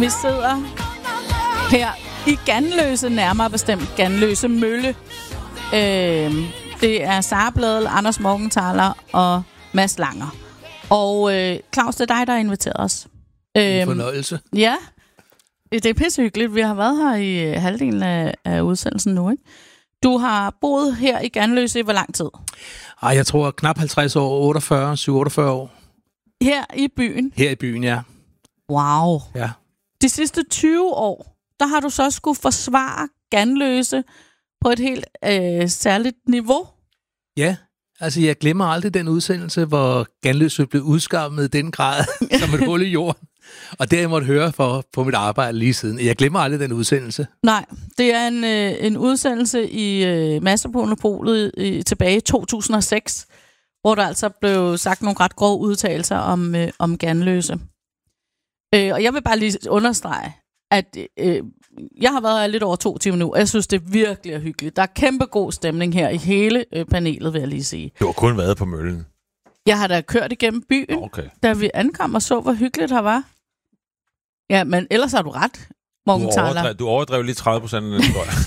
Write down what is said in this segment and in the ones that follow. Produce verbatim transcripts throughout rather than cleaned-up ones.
Vi sidder her i Ganløse, nærmere bestemt Ganløse Mølle. Øh, det er Sara Blædel, Anders Morgenthaler og Mads Langer. Og øh, Claus, det er dig, der har inviteret os. En fornøjelse. Øh, ja, det er pissehyggeligt. Vi har været her i halvdelen af, af udsendelsen nu, ikke? Du har boet her i Ganløse i hvor lang tid? Ej, jeg tror knap halvtreds år, otteogfyrre, syv otteogfyrre år. Her i byen? Her i byen, ja. Wow. Ja. De sidste tyve år, der har du så skulle forsvare Ganløse på et helt øh, særligt niveau. Ja, altså jeg glemmer aldrig den udsendelse, hvor Ganløse blev udskammet i den grad som et hul i jorden. Og det har jeg måtte høre for på mit arbejde lige siden. Jeg glemmer aldrig den udsendelse. Nej, det er en, øh, en udsendelse i øh, Mads på Monopolet i, tilbage i to tusind og seks, hvor der altså blev sagt nogle ret grove udtalelser om, øh, om Ganløse. Øh, og jeg vil bare lige understrege, at øh, jeg har været her lidt over to timer nu, og jeg synes, det virkelig er hyggeligt. Der er kæmpe god stemning her i hele øh, panelet, vil jeg lige sige. Du har kun været på møllen. Jeg har da kørt igennem byen, okay. Da vi ankom og så, hvor hyggeligt her var. Ja, men ellers har du ret, Morgenthaler. Du overdrev, du overdrev lige tredive procent af den, tror jeg.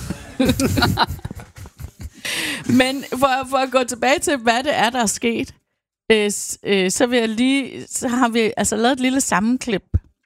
Men for, for at gå tilbage til, hvad det er, der er sket, øh, øh, så, vil jeg lige, så har vi altså lavet et lille sammenklip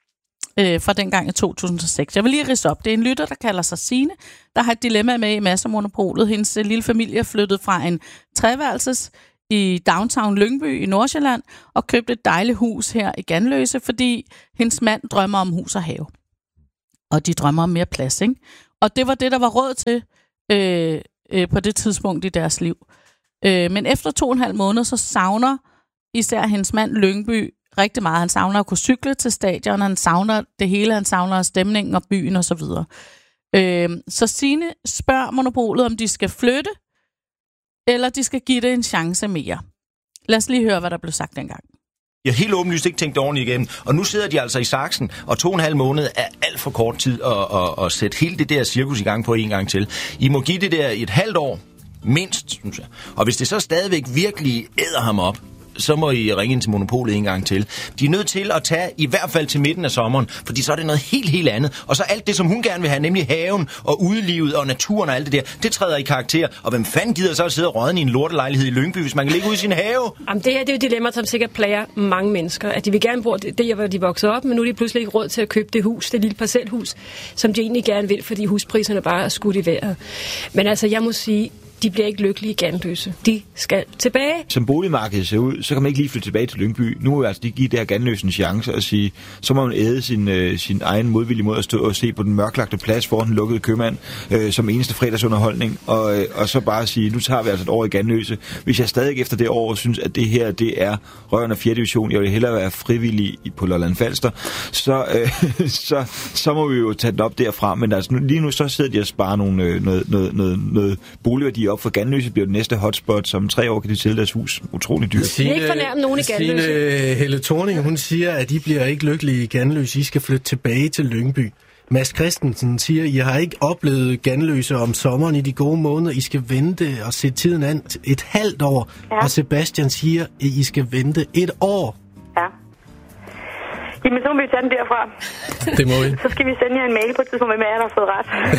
øh, fra dengang i to tusind og seks. Jeg vil lige ridse op. Det er en lytter, der kalder sig Signe, der har et dilemma med i Mads og Monopolet. Hendes øh, lille familie er flyttet fra en treværelses i downtown Lyngby i Nordsjælland og købte et dejligt hus her i Ganløse, fordi hendes mand drømmer om hus og have. Og de drømmer om mere plads, ikke? Og det var det, der var råd til øh, øh, på det tidspunkt i deres liv. Øh, men efter to og en halv måned, så savner især hendes mand Lyngby rigtig meget. Han savner at kunne cykle til stadion, han savner det hele, han savner stemningen og byen og så videre. Øh, så Signe spørger Monopolet, om de skal flytte, eller de skal give det en chance mere. Lad os lige høre, hvad der blev sagt dengang. Jeg har helt åbenlyst ikke tænkt ordentligt igennem, og nu sidder de altså i saksen, og to og en halv måned er alt for kort tid at, at, at sætte hele det der cirkus i gang på en gang til. I må give det der et halvt år, mindst, synes jeg. Og hvis det så stadigvæk virkelig æder ham op, så må I ringe ind til Monopolet en gang til. De er nødt til at tage i hvert fald til midten af sommeren, fordi så er det noget helt, helt andet. Og så alt det, som hun gerne vil have, nemlig haven og udelivet og naturen og alt det der, det træder i karakter. Og hvem fanden gider så at sidde og rådne i en lortelejlighed i Lyngby, hvis man kan ligge ude i sin have? Jamen, det her det er jo et dilemma, som sikkert plager mange mennesker. At de vil gerne bo det, hvor de voksede op, men nu er de pludselig ikke råd til at købe det hus, det lille parcelhus, som de egentlig gerne vil, fordi huspriserne bare er skudt i vejret. Men altså, jeg må sige, de bliver ikke lykkelige i Ganløse. De skal tilbage. Som boligmarkedet ser ud, så kan man ikke lige flytte tilbage til Lyngby. Nu må vi altså lige give det her Ganløse en chance og sige, så må man æde sin, øh, sin egen modvillige måde at stå og se på den mørklagte plads foran den lukkede købmand øh, som eneste fredagsunderholdning. Og, øh, og så bare sige, nu tager vi altså et år i Ganløse. Hvis jeg stadig efter det år synes, at det her det er røven af fjerde division, jeg vil hellere være frivillig på Lolland Falster, så, øh, så, så må vi jo tage den op derfra. Men altså, lige nu så sidder de og sparer nogle, øh, noget, noget, noget, noget boligværdi op for Ganløse, bliver det næste hotspot, som tre år kan de sælge deres hus. Utrolig dyrt. Signe, ikke fornærme nogen i Ganløse. Signe Helle Thorning, hun siger, at I bliver ikke lykkelige i Ganløse. I skal flytte tilbage til Lyngby. Mads Christensen siger, at I har ikke oplevet Ganløse om sommeren i de gode måneder. I skal vente og se tiden an et halvt år. Ja. Og Sebastian siger, at I skal vente et år. Ja. Jamen, så må vi tage den derfra. Det må vi. Så skal vi sende jer en mail på et tidspunkt, hvem er der har fået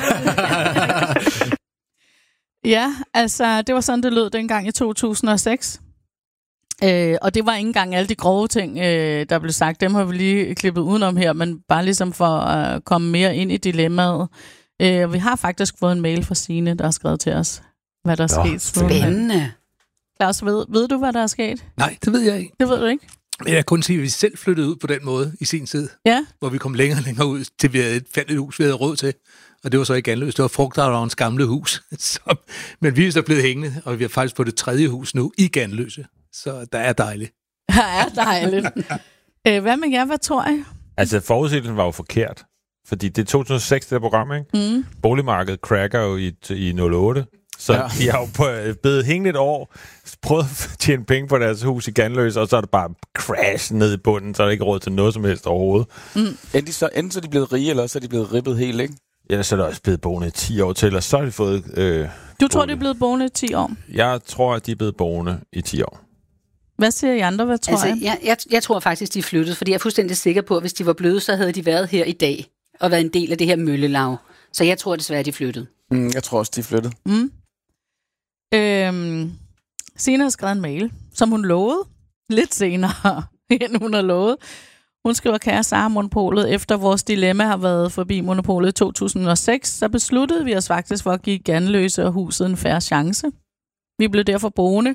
ret. Ja, altså, det var sådan, det lød dengang i to tusind og seks. Øh, og det var ikke engang alle de grove ting, øh, der blev sagt. Dem har vi lige klippet udenom her, men bare ligesom for at komme mere ind i dilemmaet. Øh, vi har faktisk fået en mail fra Signe, der har skrevet til os, hvad der er Nå, sket. Spændende. Claus, ved, ved du, hvad der er sket? Nej, det ved jeg ikke. Det ved du ikke? Jeg kan kun sige, at vi selv flyttede ud på den måde i sin tid. Ja. Hvor vi kom længere og længere ud, til vi havde et fælles hus, vi havde råd til. Og det var så ikke Ganløse, det var Frugtavlerens gamle hus. Så, men vi er så blevet hængende, og vi har faktisk på det tredje hus nu i Ganløse. Så der er dejligt. Der er dejligt. øh, hvad med jer, hvad tror I? Altså, forudsigelsen var jo forkert. Fordi det er to tusind og seks, det der program, ikke? Mm. Boligmarkedet cracker jo i, i nul otte. Så ja. De har jo på, blevet hængende et år, prøvet at tjene penge på deres hus i Ganløse, og så er det bare crash ned i bunden, så er der ikke råd til noget som helst overhovedet. Mm. Enten, så, enten så er de blevet rige, eller så er de blevet ribbet helt, ikke? Ja, så er der også blevet boende i ti år til, og så har de fået... Øh, du tror, de er blevet boende i ti år? Jeg tror, at de er blevet boende i ti år. Hvad siger I andre? Hvad tror altså, jeg? Jeg, jeg? Jeg tror faktisk, de er flyttet, fordi jeg er fuldstændig sikker på, at hvis de var bløde, så havde de været her i dag. og været en del af det her møllelav. Så jeg tror desværre, de flyttede. Mm, jeg tror også, de flyttede. Mm. Øhm, Signe har skrevet en mail, som hun lovede lidt senere, end hun har lovet. Hun skriver, kære Sara, Monopolet, efter vores dilemma har været forbi Monopolet i to tusind og seks, så besluttede vi os faktisk for at give Ganløse og huset en fair chance. Vi blev derfor boende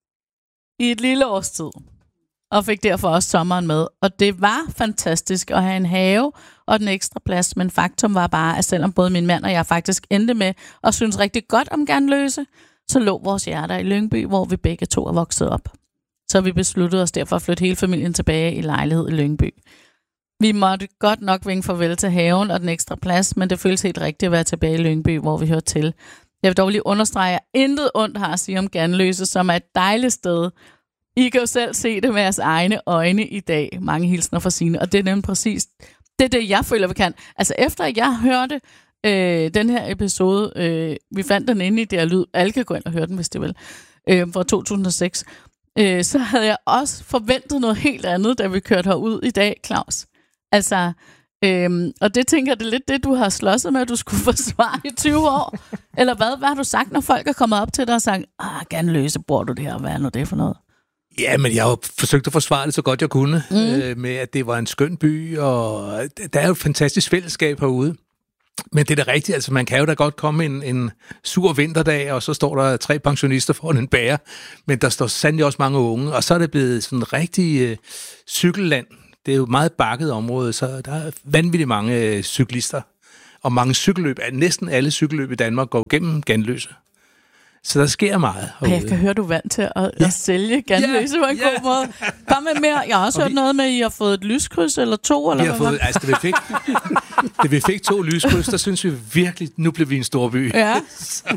i et lille års tid, og fik derfor også sommeren med. Og det var fantastisk at have en have og den ekstra plads, men faktum var bare, at selvom både min mand og jeg faktisk endte med at synes rigtig godt om Ganløse, så lå vores hjerter i Lyngby, hvor vi begge to er vokset op. Så vi besluttede os derfor at flytte hele familien tilbage i lejlighed i Lyngby. Vi måtte godt nok vinke farvel til haven og den ekstra plads, men det føles helt rigtigt at være tilbage i Lyngby, hvor vi hører til. Jeg vil dog lige understrege, at intet ondt har at sige om Ganløse, som er et dejligt sted. I kan jo selv se det med jeres egne øjne i dag. Mange hilsner fra Signe, og det er nemlig præcis det, er det jeg føler, vi kan. Altså efter jeg hørte øh, den her episode, øh, vi fandt den inde i det her lyd, alle kan gå ind og høre den, hvis det vil, øh, fra to tusind og seks, øh, så havde jeg også forventet noget helt andet, da vi kørte herud i dag, Claus. Altså, øhm, og det tænker jeg, det er lidt det, du har slåsset med, at du skulle forsvare i tyve år. Eller hvad? Hvad har du sagt, når folk er kommet op til dig og sagt, ah, Ganløse, bor du det her? Hvad er nu det for noget? Ja, men jeg har jo forsøgt at forsvare det så godt jeg kunne, mm. øh, med at det var en skøn by, og der er jo et fantastisk fællesskab herude. Men det er da rigtigt, altså man kan jo da godt komme en, en sur vinterdag, og så står der tre pensionister foran en bager, men der står sandelig også mange unge, og så er det blevet sådan en rigtig øh, cykelland. Det er jo et meget bakket område, så der er vanvittigt mange øh, cyklister, og mange cykelløb. Næsten alle cykelløb i Danmark går gennem Ganløse. Så der sker meget herude. Jeg kan høre, du er vant til at, ja. at sælge Ganløse ja, på en ja. god måde. Kom med mere. Jeg har også og hørt vi... noget med, at I har fået et lyskryds eller to. Eller vi har hvad? fået, altså, det vi fik, det vi fik to lyskryds, der synes vi virkelig, nu bliver vi en stor by. Ja. så,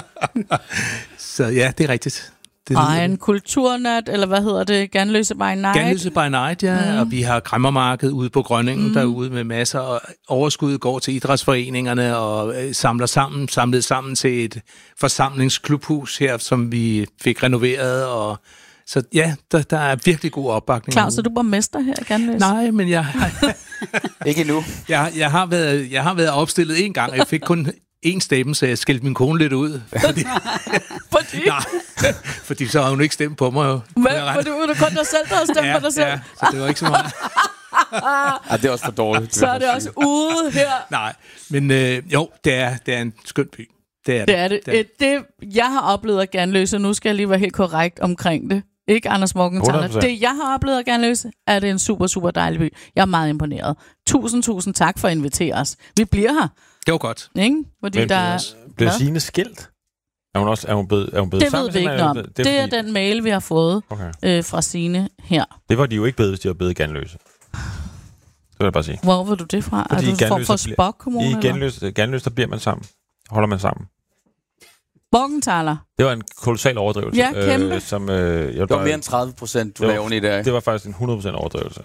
så ja, det er rigtigt. Det og en kulturnat, eller hvad hedder det? Ganløse by Night? Ganløse by Night, ja. Mm. Og vi har kræmmermarked ude på Grønningen mm. derude med masser. Og overskuddet går til idrætsforeningerne og øh, samler sammen, samlet sammen til et forsamlingsklubhus her, som vi fik renoveret. Og så ja, der, der er virkelig god opbakning. Claus, er du borgmester her i Ganløse? Nej, men jeg... Ikke endnu. Jeg, jeg, har været, jeg har været opstillet en gang, og jeg fik kun... en stemme, så jeg skældte min kone lidt ud. Fordi, fordi? Nej, fordi så har hun ikke stemt på mig. Jo. Hvad? For du er kun dig selv, der har stemt ja, på dig selv? Ja, så det var ikke så meget. Ja, det er også for dårligt. Så er det også ude her. Nej, men øh, jo, det er, det er en skøn by. Det er det. Det er det. det, er det. det jeg har oplevet af Ganløse, nu skal jeg lige være helt korrekt omkring det. Ikke Anders Morgenthaler. Det, jeg har oplevet af Ganløse, er det en super, super dejlig by. Jeg er meget imponeret. Tusind, tusind tak for at invitere os. Vi bliver her. Det var godt. Ikke? Fordi men der bliver Signe skilt? Er hun også er hun blevet, er hun blevet det sammen? Det ved vi ikke om. Det, det er fordi... den mail, vi har fået okay. øh, fra Signe her. Det var de jo ikke blevet, hvis de var blevet Ganløse. Det vil jeg bare sige. Hvor var du det fra? Fordi er du for, for Spock Kommune? I Ganløse, Ganløse, der bliver man sammen. Holder man sammen. Morgenthaler. Det var en kolossal overdrivelse. Ja, kæmpe. Øh, som, øh, jeg det var mere end tredive procent, du lavede oven i dag. Det var faktisk en hundrede procent overdrivelse.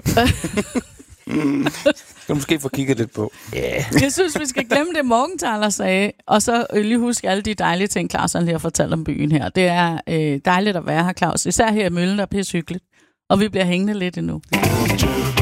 Mm. Skal du måske få kigget lidt på. Yeah. Jeg synes, vi skal glemme det, Morgenthaler sagde, og så lige huske alle de dejlige ting, Claus lige har fortalt om byen her. Det er øh, dejligt at være her, Claus. Især her i Møllen, der er pisse hyggeligt. Og vi bliver hængende lidt endnu.